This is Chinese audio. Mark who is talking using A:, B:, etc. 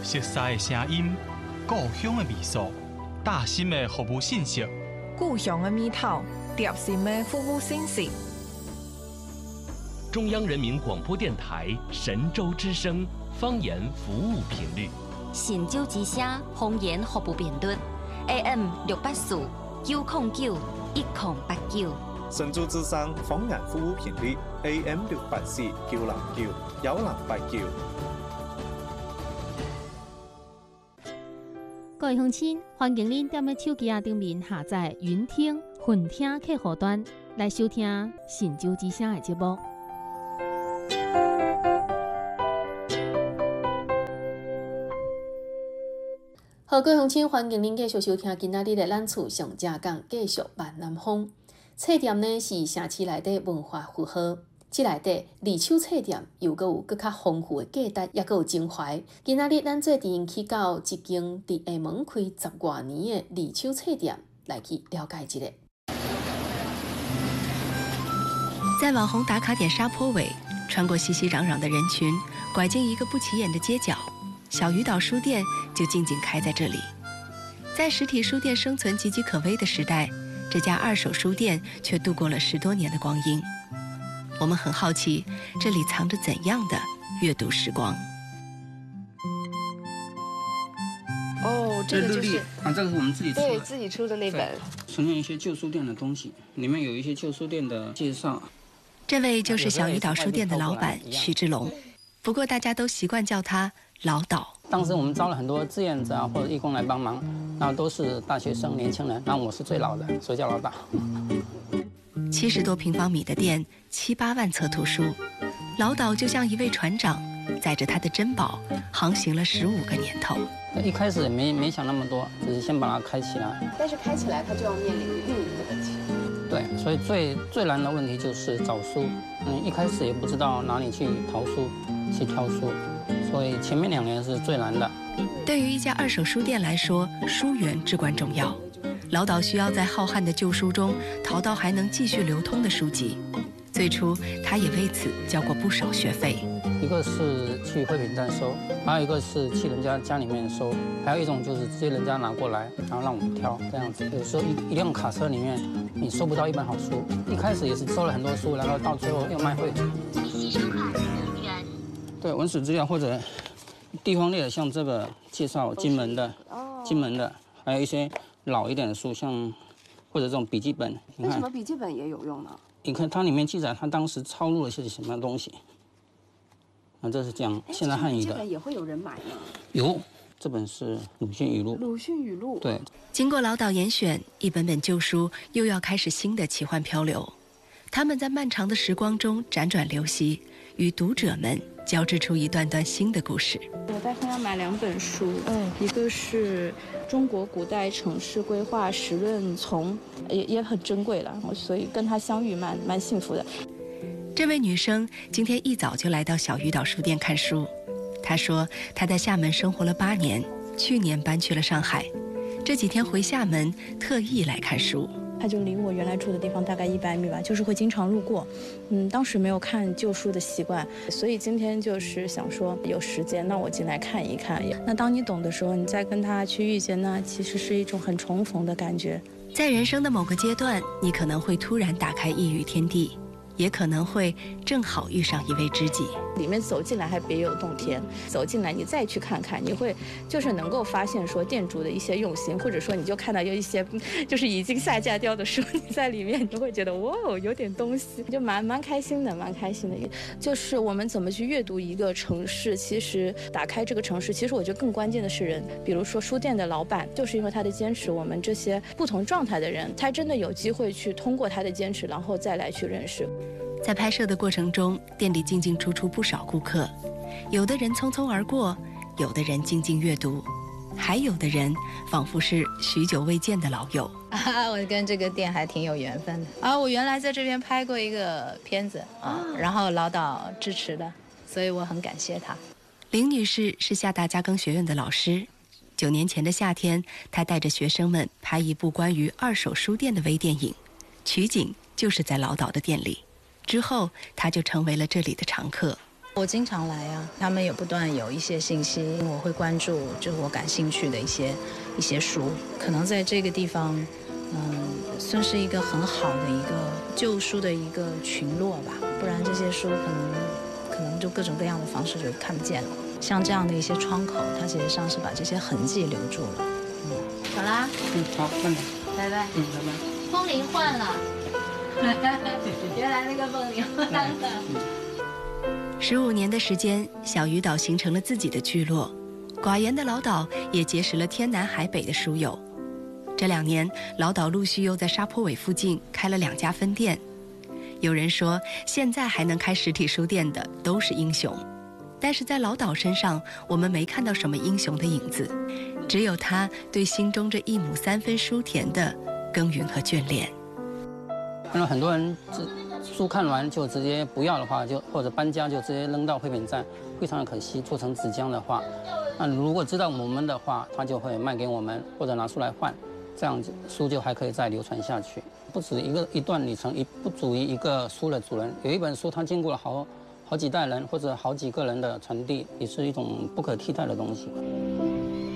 A: 熟悉的声音，故乡的味素，大心的服务信息，
B: 故乡的味道，贴心的服务信息。
C: 中央人民广播电台神州之声方言服务频率，
D: 神州之声方言服务频率 AM 684 909 1089。
E: 神州之声方言服务频率 AM 684 909 1089。
F: 各位乡亲，欢迎您踮咧手机顶面下载云听、混听客户端来收听神州之声的节目。好，各位乡亲，欢迎您继续收听今仔日的咱厝上正讲，继续万南风。册店呢是城市内底文化符号。即内底二手册店又阁有较丰富的价值，也阁有情怀。今仔日咱做阵去到一间伫厦门开10多年的二手册店，来去了解一下。
G: 在网红打卡点沙坡尾，穿过熙熙攘攘的人群，拐进一个不起眼的街角，小鱼岛书店就静静开在这里。在实体书店生存岌岌可危的时代，这家二手书店却度过了10多年的光阴。我们很好奇，这里藏着怎样的阅读时光？
H: 哦，这个就是
I: 啊，这个是我们自己出的，
H: 对自己出的那本，
I: 存有一些旧书店的东西，里面有一些旧书店的介绍。
G: 这位就是小鱼岛书店的老板徐志龙，不过大家都习惯叫他老岛。
I: 当时我们招了很多志愿者啊或者义工来帮忙，然后都是大学生、年轻人，然后我是最老的，所以叫老岛。
G: 70多平方米的店，7、8万册图书，老岛就像一位船长，载着他的珍宝，航行了15个年头。
I: 一开始也没想那么多，只是先把它开起来。
H: 但是开起来它就要面临运营的问题。
I: 对，所以最难的问题就是找书。一开始也不知道哪里去淘书、去挑书，所以前面2年是最难的。
G: 对于一家二手书店来说，书源至关重要。老岛需要在浩瀚的旧书中淘到还能继续流通的书籍。最初，他也为此交过不少学费。
I: 一个是去废品站收，还有一个是去人家家里面收，还有一种就是直接人家拿过来，然后让我们挑这样子。有时候一辆卡车里面你收不到一本好书，一开始也是收了很多书，然后到最后又卖废品。对，文史资料或者地方类的，像这个介绍金门的，还有一些老一点的书，像或者这种笔记本。
H: 为什么笔记本也有用呢？
I: 你看它里面记载他当时抄录了些什么东西。啊，这是讲现代汉语的。
H: 这本也会有人买吗？
I: 有，这本是鲁迅语录。
H: 鲁迅语录。
I: 对。
G: 经过老岛严选，一本本旧书又要开始新的奇幻漂流。他们在漫长的时光中辗转流息，与读者们交织出一段段新的故事。
J: 我待会要买2本书，一个是中国古代城市规划实论丛，也很珍贵了，所以跟他相遇蛮幸福的。
G: 这位女生今天一早就来到小鱼岛书店看书。她说她在厦门生活了8年，去年搬去了上海，这几天回厦门特意来看书。
J: 他就离我原来住的地方大概100米吧，就是会经常路过。当时没有看旧书的习惯，所以今天就是想说有时间，那我进来看一看。那当你懂的时候，你再跟他去遇见，那其实是一种很重逢的感觉。
G: 在人生的某个阶段，你可能会突然打开异域天地，也可能会正好遇上一位知己。
J: 里面走进来还别有洞天，走进来你再去看看，你会就是能够发现说店主的一些用心，或者说你就看到有一些就是已经下架掉的书，你在里面你会觉得哇有点东西，就蛮开心的，蛮开心的。就是我们怎么去阅读一个城市，其实打开这个城市，其实我觉得更关键的是人。比如说书店的老板，就是因为他的坚持，我们这些不同状态的人，他真的有机会去通过他的坚持，然后再来去认识。
G: 在拍摄的过程中，店里进进出出不少顾客，有的人匆匆而过，有的人静静阅读，还有的人仿佛是许久未见的老友。
K: 我跟这个店还挺有缘分的我原来在这边拍过一个片子然后老岛支持的，所以我很感谢他。
G: 林女士是厦大嘉庚学院的老师，9年前的夏天，她带着学生们拍一部关于二手书店的微电影，取景就是在老岛的店里。之后，她就成为了这里的常客。
K: 我经常来啊，他们也不断有一些信息，我会关注就是我感兴趣的一些书，可能在这个地方，算是一个很好的一个旧书的一个群落吧，不然这些书可能就各种各样的方式就看不见了。像这样的一些窗口，它其实上是把这些痕迹留住了。好啦，
I: 好，慢点，
K: 拜拜，
I: 拜拜。
K: 风铃换了，原来那个风铃换了。
G: 15年的时间，小鱼岛形成了自己的聚落，寡言的老岛也结识了天南海北的书友。这2年，老岛陆续又在沙坡尾附近开了2家分店。有人说，现在还能开实体书店的都是英雄，但是在老岛身上，我们没看到什么英雄的影子，只有他对心中这1亩3分书田的耕耘和眷恋。
I: 看到很多人书看完就直接不要的话，或者搬家就直接扔到废品站，非常的可惜。做成纸浆的话，那如果知道我们的话，他就会卖给我们，或者拿出来换，这样子书就还可以再流传下去。不止一段旅程，不足于一个书的主人。有一本书，它经过了好几代人或者好几个人的传递，也是一种不可替代的东西。